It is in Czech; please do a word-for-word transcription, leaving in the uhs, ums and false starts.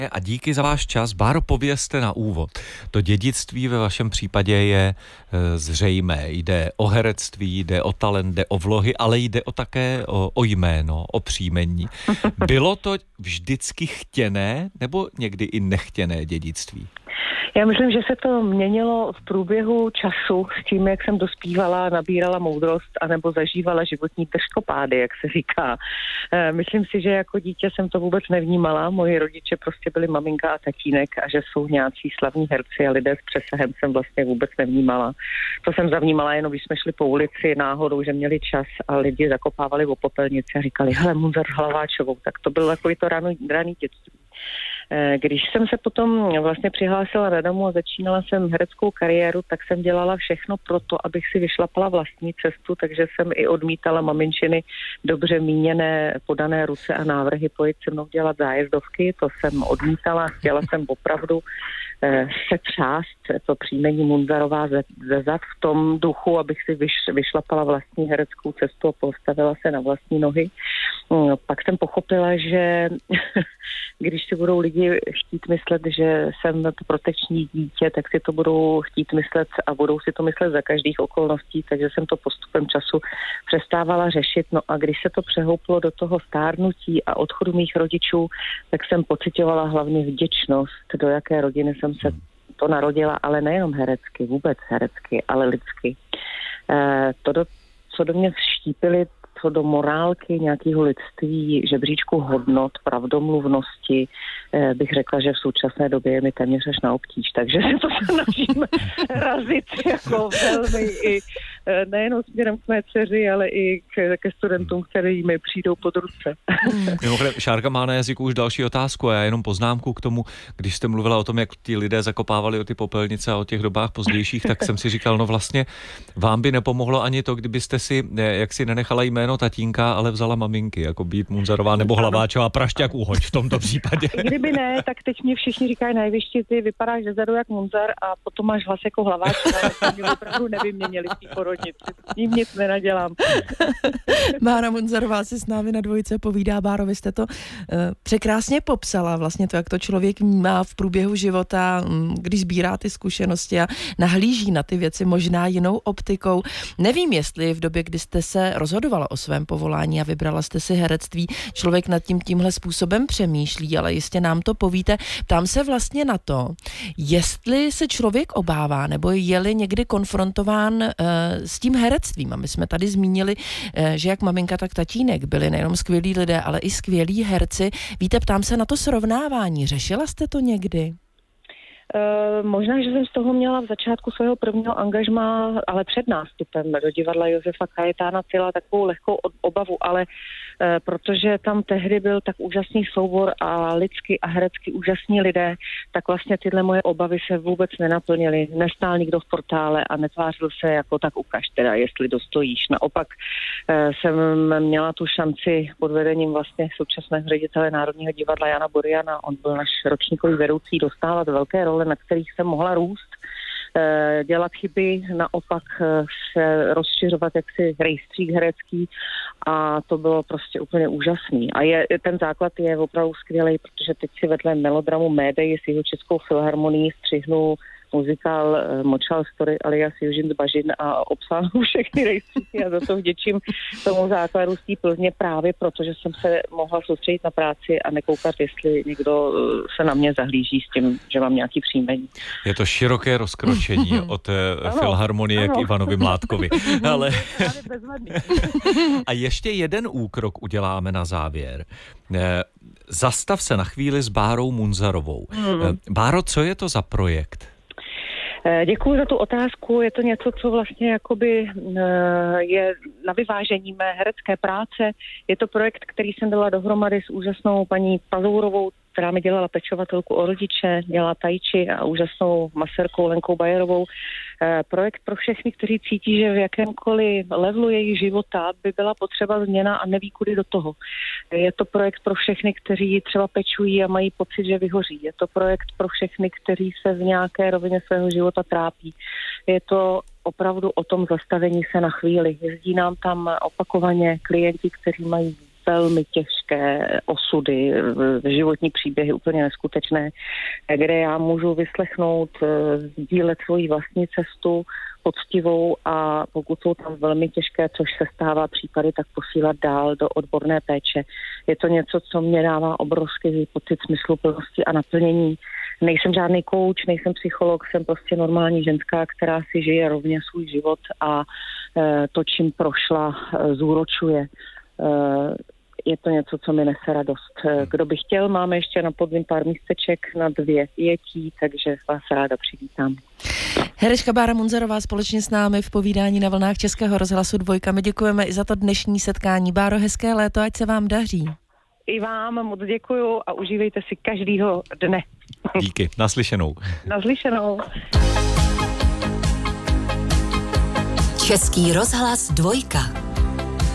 A díky za váš čas. Báro, povězte na úvod. To dědictví ve vašem případě je e, zřejmé. Jde o herectví, jde o talent, jde o vlohy, ale jde o také o, o jméno, o příjmení. Bylo to vždycky chtěné nebo někdy i nechtěné dědictví? Já myslím, že se to měnilo v průběhu času s tím, jak jsem dospívala, nabírala moudrost anebo zažívala životní držkopády, jak se říká. E, myslím si, že jako dítě jsem to vůbec nevnímala. Moji rodiče prostě byli maminka a tatínek a že jsou nějací slavní herci a lidé s přesahem jsem vlastně vůbec nevnímala. To jsem zavnímala jenom, když jsme šli po ulici náhodou, že měli čas a lidi zakopávali o popelnici a říkali, hele, Munzar s Hlaváčovou. Tak to bylo takový to raný, raný dětství. Když jsem se potom vlastně přihlásila na domu a začínala jsem hereckou kariéru, tak jsem dělala všechno pro to, abych si vyšlapala vlastní cestu, takže jsem i odmítala maminčiny dobře míněné podané ruce a návrhy pojít se mnou dělat zájezdovky, to jsem odmítala, chtěla jsem opravdu se třást to příjmení Munzarová ze, ze zad v tom duchu, abych si vyš, vyšlapala vlastní hereckou cestu a postavila se na vlastní nohy. Pak jsem pochopila, že když si budou lidi chtít myslet, že jsem to protekční dítě, tak si to budou chtít myslet a budou si to myslet za každých okolností, takže jsem to postupem času přestávala řešit. No a když se to přehouplo do toho stárnutí a odchodu mých rodičů, tak jsem pocitovala hlavně vděčnost, do jaké rodiny jsem se to narodila, ale nejenom herecky, vůbec herecky, ale lidsky. E, to, do, co do mě vštípili, co do morálky nějakého lidství, žebříčku hodnot, pravdomluvnosti, eh, bych řekla, že v současné době je mi téměř až na obtíž, takže se to snažím razit jako velmi i eh, nejenom směrem k mé dceři, ale i k, ke studentům, který mi přijdou pod ruce. Mimochodem, Šárka má na jazyku už další otázku a já jenom poznámku k tomu, když jste mluvila o tom, jak ti lidé zakopávali o ty popelnice a o těch dobách pozdějších, tak jsem si říkal, no vlastně vám by nepomohlo ani to, kdybyste si, jak si nenechala jméno tatínka, ale vzala maminky, jako být Munzarová nebo Hlaváčová, Prašťák, Uhoď v tomto případě. Kdyby ne, tak teď mě všichni říkají nejvyšší, ty vypadáš zezadu jak Munzar a potom máš hlas jako Hlaváčová, ale mě opravdu nevyměnili v té porodnici. S tím nic nenadělám. Bára Munzarová si s námi na dvojice povídá. Báro, vy jste to uh, překrásně popsala, vlastně to, jak to člověk má v průběhu života, um, když sbírá ty zkušenosti a nahlíží na ty věci možná jinou optikou. Nevím, jestli v době, kdy jste se rozhodovala o svém povolání a vybrala jste si herectví, člověk nad tím tímhle způsobem přemýšlí, ale jistě nám to povíte. Ptám se vlastně na to, jestli se člověk obává, nebo je-li někdy konfrontován uh, s tím herectvím. A my jsme tady zmínili, uh, že jak maminka, tak tatínek byli nejenom skvělí lidé, ale i skvělí herci. Víte, ptám se na to srovnávání. Řešila jste to někdy? Uh, možná, že jsem z toho měla v začátku svého prvního angažmá, ale před nástupem do divadla Josefa Kajetána Tyla takovou lehkou obavu, ale uh, protože tam tehdy byl tak úžasný soubor a lidsky a herecky úžasní lidé, tak vlastně tyhle moje obavy se vůbec nenaplnily. Nestál nikdo v portále a netvářil se jako tak ukaž teda, jestli dostojíš. Naopak uh, jsem měla tu šanci pod vedením vlastně současného ředitele Národního divadla Jana Buriana, on byl náš ročníkový vedoucí, dostávat velké role, na kterých jsem mohla růst, dělat chyby, naopak se rozšiřovat jaksi rejstřík herecký a to bylo prostě úplně úžasný. A je, ten základ je opravdu skvělý, protože teď si vedle melodramu Médej s jeho českou filharmonií střihnu muzikál Močal Story alias Južin Zbažin a obsáhnu všechny rejstříky a za to vděčím tomu základu z té Plzně právě proto, že jsem se mohla soustředit na práci a nekoukat, jestli někdo se na mě zahlíží s tím, že mám nějaký příjmení. Je to široké rozkročení od ano, filharmonie ano. K Ivanovi Mládkovi. Ale... A ještě jeden úkrok uděláme na závěr. Zastav se na chvíli s Bárou Munzarovou. Hmm. Báro, co je to za projekt? Děkuji za tu otázku. Je to něco, co vlastně jakoby je na vyvážení mé herecké práce. Je to projekt, který jsem dala dohromady s úžasnou paní Pazourovou, která mi dělala pečovatelku o rodiče, dělala tajči a úžasnou masérkou Lenkou Bajerovou. E, projekt pro všechny, kteří cítí, že v jakémkoliv levelu jejich života by byla potřeba změna a neví kudy do toho. Je to projekt pro všechny, kteří třeba pečují a mají pocit, že vyhoří. Je to projekt pro všechny, kteří se v nějaké rovině svého života trápí. Je to opravdu o tom zastavení se na chvíli. Jezdí nám tam opakovaně klienti, kteří mají velmi těžké osudy, životní příběhy úplně neskutečné, kde já můžu vyslechnout, sdílet svoji vlastní cestu poctivou a pokud jsou tam velmi těžké, což se stává případy, tak posílat dál do odborné péče. Je to něco, co mě dává obrovský pocit smysluplnosti a naplnění. Nejsem žádný kouč, nejsem psycholog, jsem prostě normální ženská, která si žije rovně svůj život a e, to, čím prošla, e, zúročuje. E, je to něco, co mi nese radost. Kdo by chtěl, máme ještě na podzim pár místeček na dvě jetí, takže vás ráda přivítám. Herečka Bára Munzarová společně s námi v povídání na vlnách Českého rozhlasu Dvojka. My děkujeme i za to dnešní setkání. Báro, hezké léto, ať se vám daří. I vám moc děkuju a užívejte si každýho dne. Díky, naslyšenou. Naslyšenou. Český rozhlas Dvojka.